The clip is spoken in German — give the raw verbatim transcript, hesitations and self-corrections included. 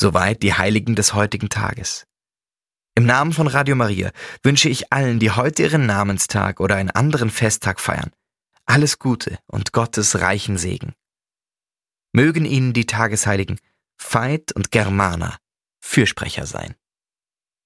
Soweit die Heiligen des heutigen Tages. Im Namen von Radio Maria wünsche ich allen, die heute ihren Namenstag oder einen anderen Festtag feiern, alles Gute und Gottes reichen Segen. Mögen Ihnen die Tagesheiligen Veit und Germana Fürsprecher sein.